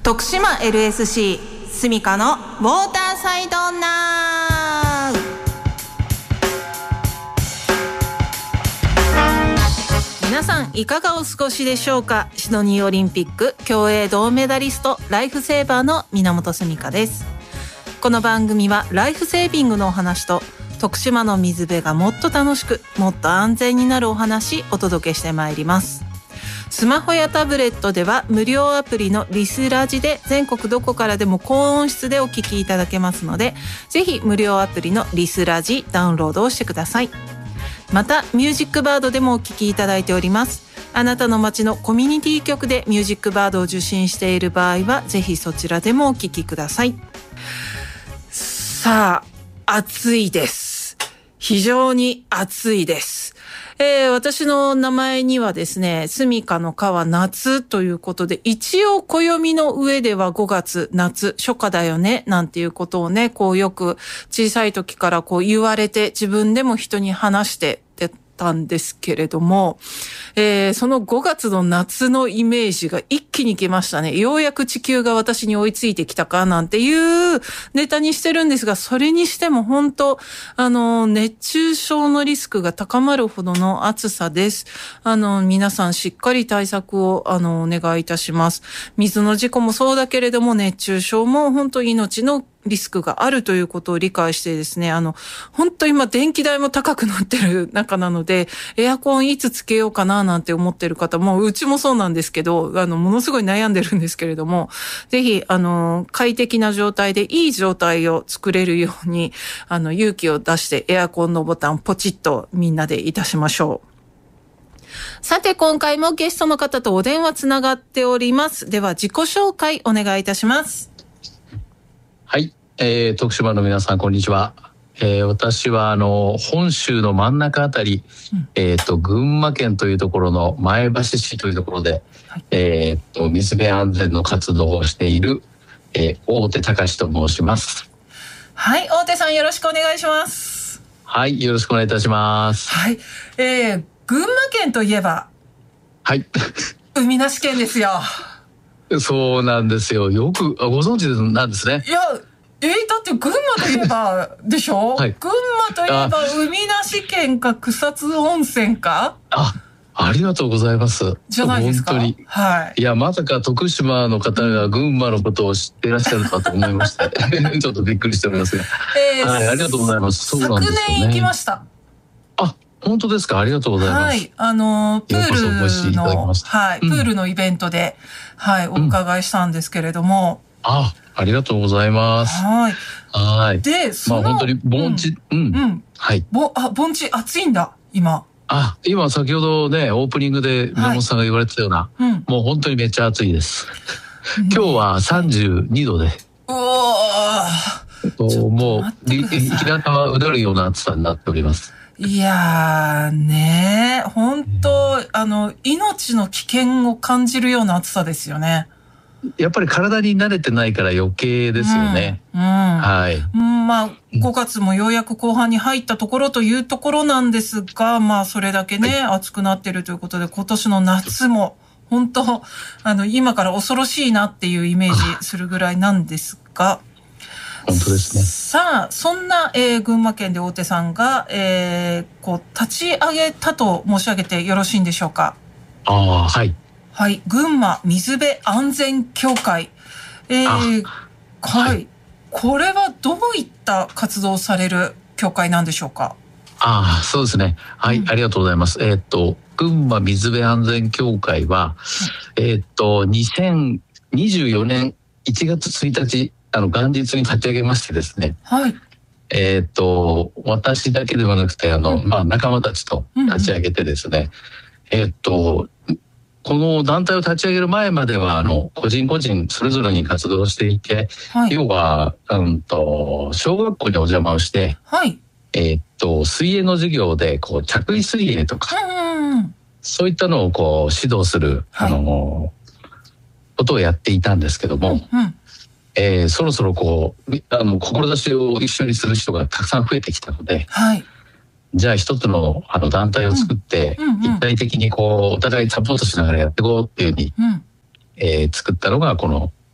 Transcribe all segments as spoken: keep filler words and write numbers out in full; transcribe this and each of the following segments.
徳島 エルエスシー スミカのウォーターサイドナウ。皆さんいかがお過ごしでしょうか。シドニーオリンピック競泳銅メダリスト、ライフセーバーの源スミカです。この番組はライフセービングのお話と徳島の水辺がもっと楽しくもっと安全になるお話お届けしてまいります。スマホやタブレットでは無料アプリのリスラジで全国どこからでも高音質でお聞きいただけますので、ぜひ無料アプリのリスラジダウンロードをしてください。またミュージックバードでもお聞きいただいております。あなたの街のコミュニティ局でミュージックバードを受信している場合はぜひそちらでもお聞きください。さあ、暑いです。非常に暑いです。えー、私の名前にはですね、スミカの川夏ということで、一応暦の上ではごがつ夏初夏だよねなんていうことをね、こうよく小さい時からこう言われて、自分でも人に話してたんですけれども、えー、そのごがつの夏のイメージが一気に来ましたね。ようやく地球が私に追いついてきたかなんていうネタにしてるんですが、それにしても本当あの熱中症のリスクが高まるほどの暑さです。あの皆さんしっかり対策をあのお願いいたします。水の事故もそうだけれども、熱中症も本当命のリスクがあるということを理解してですね、あの本当今電気代も高くなってる中なので、エアコンいつつけようかななんて思ってる方も、うちもそうなんですけど、あのものすごい悩んでるんですけれども、ぜひあの快適な状態でいい状態を作れるように、あの勇気を出してエアコンのボタンポチッとみんなでいたしましょう。さて今回もゲストの方とお電話つながっております。では自己紹介お願いいたします。 はい、えー、徳島の皆さんこんにちは。えー、私はあの本州の真ん中あたり、うん、えー、と群馬県というところの前橋市というところで、はい、えー、と水辺安全の活動をしている、えー、大手隆と申します。 はい、大手さんよろしくお願いします。 はい、よろしくお願いいたします。 はい、えー、群馬県といえばはい海なし県ですよ。 そうなんですよ。よくご存知なんですね。 いやえー、だって群馬といえばでしょ、はい、群馬といえば海なし県か草津温泉か。 あ、ありがとうございます。 じゃないですか。 本当に、 はい。 いやまさか徳島の方が群馬のことを知っていらっしゃるかと思いましてちょっとびっくりしておりますが、えー、はい、ありがとうございます。そうなんですよね。 昨年行きました。 あ、本当ですか。ありがとうございます。 はい、あのプールの、はい、プールのイベントで、うん、はい、お伺いしたんですけれども、 うん、あ、ありがとうございます。 はい。 はい。 で、 そのまあ本当に盆地、うん、うん、うん、はい。 ぼ、あ、盆地暑いんだ今。 あ、今先ほどねオープニングで宮本さんが言われてたような、はい、うん、もう本当にめっちゃ暑いです。今日はさんじゅうにどで。 うおー。もう日向はうだるような暑さになっております。 いやーねー、本当あの命の危険を感じるような暑さですよね。 やっぱり体に慣れてないから余計ですよね。 うんうん、はい。うん、まあごがつもようやく後半に入ったところというところなんですが、まあそれだけね、はい、暑くなってるということで、今年の夏も本当あの今から恐ろしいなっていうイメージするぐらいなんですが。 本当ですね。 さあそんな、えー、群馬県で大手さんが、えー、こう立ち上げたと申し上げてよろしいんでしょうか。 ああ、はい。 はい、群馬水辺安全協会、えー、はい、はい、これはどういった活動をされる協会なんでしょうか。 ああ、そうですね。はい、うん、ありがとうございます。えー、っと群馬水辺安全協会は、うん、えー、っとにせんにじゅうよねんいちがつついたちあの元日に立ち上げましてですね。 はい。 えー、っと私だけではなくてあの、うん、まあ仲間たちと立ち上げてですね。うんうん、えー、っとこの団体を立ち上げる前まではあの個人個人それぞれに活動していて、はい、要は、うんと小学校にお邪魔をして、 はい、 えー、っと水泳の授業でこう着衣水泳とか、 うんうん、 そういったのをこう指導する、はい、あのことをやっていたんですけども、うんうん、えー、そろそろこうあの志を一緒にする人がたくさん増えてきたので、 はい、 じゃあ一つのあの団体を作って、うんうんうん、一体的にこうお互いサポートしながらやっていこうっていうふうに、うん、えー、作ったのがこの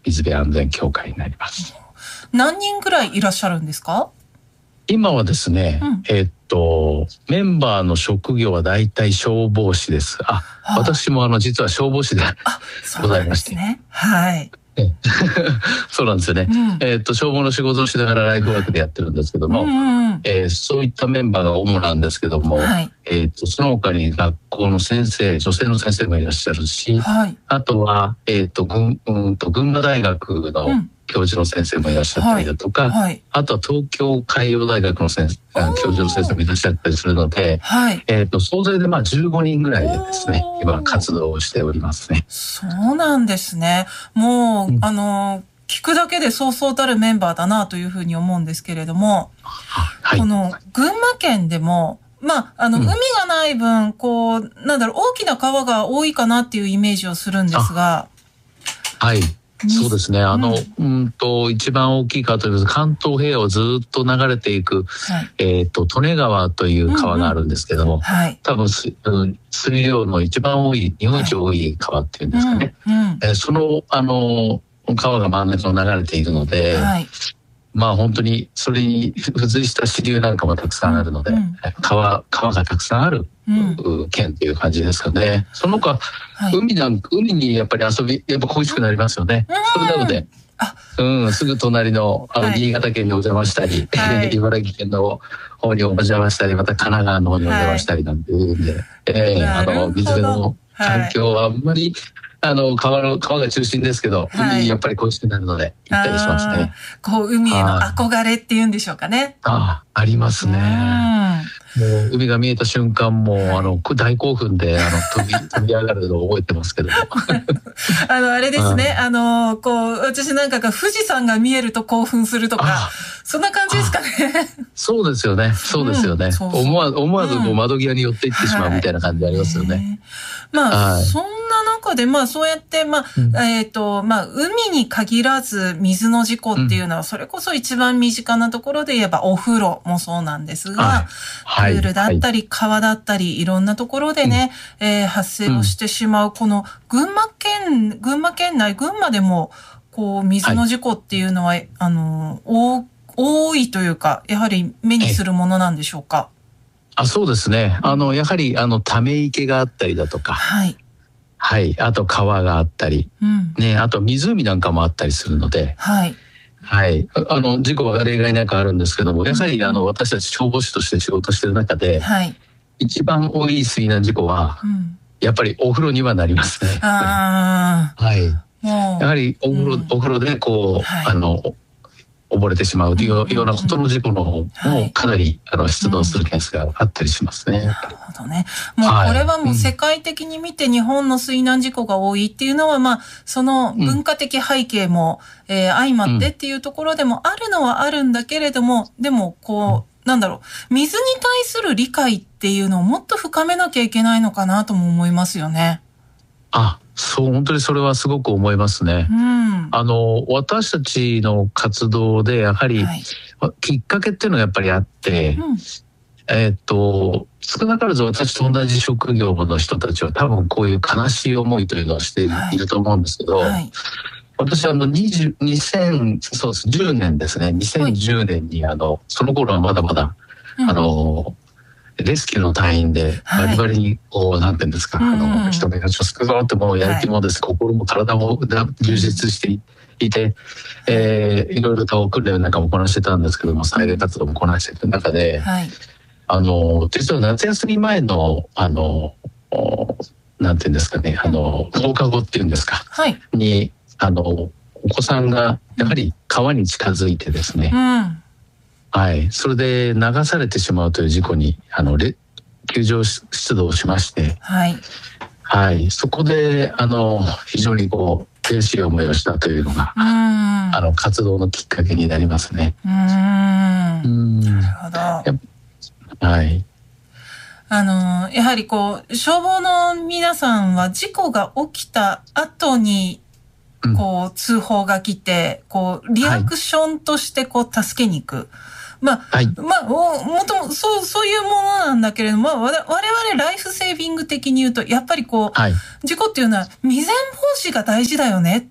水辺安全協会になります。 何人ぐらいいらっしゃるんですか？ 今はですね、うん、えー、っとメンバーの職業は大体消防士です。あ、はあ、私もあの実は消防士でございまして、 ね、はい。 そうなんですよね。うん、えー、っと消防の仕事をしながらライフワークでやってるんですけども、うんうん、えー、そういったメンバーが主なんですけども、はい、えー、っとその他に学校の先生、女性の先生もいらっしゃるし、はい、あとはえー、っと群うんと群馬大学の、うん教授の先生もいらっしゃったりだとか、はいはい、あとは東京海洋大学の先生教授の先生もいらっしゃったりするので、はい、えー、と総勢でまあじゅうごにんぐらいでですね今活動をしておりますね。 そうなんですね。もう、うん、あの聞くだけでそうそうたるメンバーだなというふうに思うんですけれども、はい、この群馬県でもまあ、あの、うん、海がない分こうなんだろう大きな川が多いかなっていうイメージをするんですが、 はいそうですね。あの、うん、うんと、一番大きい川といいます関東平野をずっと流れていく、はい、えっと、利根川という川があるんですけども、うんうんはい、多分す、うん、水量の一番多い、日本一多い川っていうんですかね。はいうんうん、えー、その、あの、川が真ん中を流れているので、はいまあ本当にそれに付随した支流なんかもたくさんあるので、うん、川川がたくさんある、うん、県という感じですかね。その他、はい、海なん海にやっぱり遊びやっぱ恋しくなりますよね。うん、それなので、うん、すぐ隣のあの、はい、新潟県にお邪魔したり、はい、茨城県の方にお邪魔したり、また神奈川の方にお邪魔したりなんていうんで、はい、えー、あの水辺の環境はあんまり、あの川の川が中心ですけど、はい、海にやっぱり恋しくなるので行ったりしますね。 こう海への憧れっていうんでしょうかね。 ああ、ありますね。もう海が見えた瞬間もう、はい、あの大興奮であの飛び飛び上がるのを覚えてますけども。 あのあれですね。あのこう私なんかが富士山が見えると興奮するとかそんな感じですかね。 そうですよね。そうですよね。うん、そうそう思わ思わずこう窓際に寄っていってしまうみたいな感じありますよね。はい、 まあ、はい、そんな中でまあそうやってまあ、うん、えっとまあ海に限らず水の事故っていうのはそれこそ一番身近なところで言えばお風呂もそうなんですが、はい、プールだったり川だったりいろんなところでね、うんえー、発生をしてしまうこの群馬県群馬県内群馬でもこう水の事故っていうのは、はい、あの多多いというかやはり目にするものなんでしょうか。 あそうですね。あのやはりあのため池があったりだとか、はい、はい、あと川があったり、うんね、あと湖なんかもあったりするので、はいはい、あの事故は例外なくあるんですけども、やはりあの私たち消防士として仕事してる中で、はい、一番多い水難事故は、うん、やっぱりお風呂にはなりますね。あはい、やはりお風呂、うん、お風呂でこう、はい、あの溺れてしまうというようなことの事故の方もかなりあの出動する件数があったりしますね。 なるほどね。もうこれはもう世界的に見て日本の水難事故が多いっていうのはまあその文化的背景も、うんえー、相まってっていうところでもあるのはあるんだけれども、でもこうなんだろう水に対する理解っていうのをもっと深めなきゃいけないのかなとも思いますよね。 あそう本当にそれはすごく思いますね。うん、あの私たちの活動でやはり、はい、きっかけっていうのがやっぱりあって、うん、えー、っと少なからず私と同じ職業の人たちは多分こういう悲しい思いというのをしていると思うんですけど、はいはい、私あのにじゅう、にせんそうですじゅうねんですねにせんじゅうねんにあのその頃はまだまだ、うん、あのレスキューの隊員でバリバリにこう、はい、なんていうんですか、うん、あの人の命を救うぞってもうやる気もです、はい、心も体も充実していて、えー、いろいろと訓練なんかもこなしてたんですけども災害活動もこなしていた中で、はい、あの実は夏休み前のあのなんていうんですかねあの放課後っていうんですか、はい、にあのお子さんがやはり川に近づいてですね、うんはい、それで流されてしまうという事故にあの救助出動しまして、はいはい、そこであの非常にこう悔しい思いをしたというのがあの活動のきっかけになりますね。うーんうんなるほど。はい。 あのやはりこう消防の皆さんは事故が起きた後にこう通報が来てこうリアクションとしてこう助けに行く。はいまあ、はい、まあ、も、もとも、そう、そういうものなんだけれども、まあ、我々ライフセービング的に言うと、やっぱりこう、はい、事故っていうのは未然防止が大事だよねっ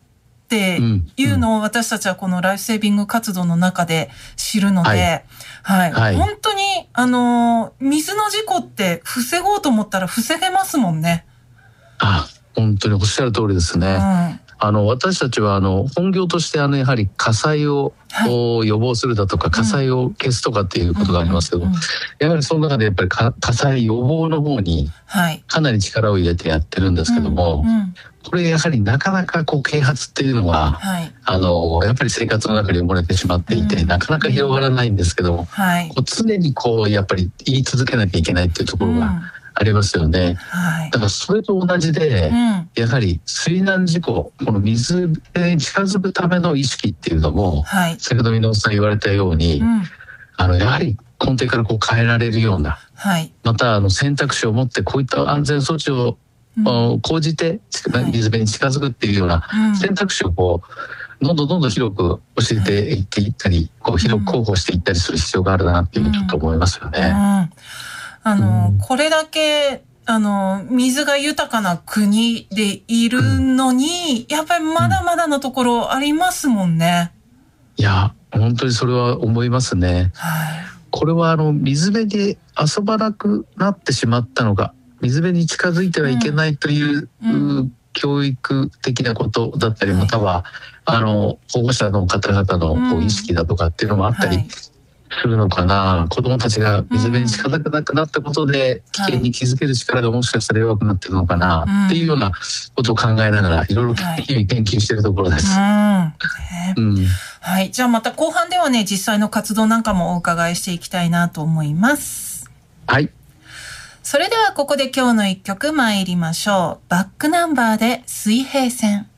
っていうのを私たちはこのライフセービング活動の中で知るので、はい。はい。本当に、あの、水の事故って防ごうと思ったら防げますもんね。 あ、本当におっしゃる通りですね。うん、あの、私たちは、あの、本業として、あの、やはり火災を、はい、予防するだとか、火災を消すとかっていうことがありますけど、うんうんうん、やはりその中でやっぱり火災予防の方に、かなり力を入れてやってるんですけども、うんうん、これやはりなかなかこう、啓発っていうのは、はい、あの、やっぱり生活の中に埋もれてしまっていて、うん、なかなか広がらないんですけども、はい、こう常にこう、やっぱり言い続けなきゃいけないっていうところが、うんありますよね。はい、だからそれと同じで、うん、やはり水難事故、この水に近づくための意識っていうのも、はい、先ほど箕輪さん言われたように、うん、あのやはり根底からこう変えられるような、はい、またあの選択肢を持ってこういった安全措置を、うん、講じて水辺に近づくっていうような選択肢をこうどんどんどんどん広く教えていっていったり、こう広く広報していったりする必要があるなっていうふうにちょっと思いますよね。うんうんあの、うん、これだけ、あの、水が豊かな国でいるのに、うん、やっぱりまだまだのところありますもんね。 いや、本当にそれは思いますね。はい、これはあの、水辺で遊ばなくなってしまったのか、水辺に近づいてはいけないという、うんうん、教育的なことだったり、または、あの、保護者の方々のこう意識だとかっていうのもあったり、はいするのかな。子供たちが水辺に近づかなくなったことで危険に気づける力がもしかしたら弱くなってるのかな、はい、っていうようなことを考えながらいろいろ日々研究しているところです。 はいうんうんはい、じゃあまた後半ではね実際の活動なんかもお伺いしていきたいなと思います。 はい。 それではここで今日の一曲参りましょう。バックナンバーで水平線。